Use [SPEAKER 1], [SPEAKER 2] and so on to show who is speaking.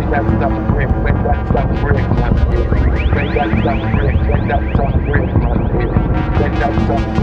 [SPEAKER 1] that stuff break, when that stuff break, man. When that stuff break, when that stuff break, man. When that stuff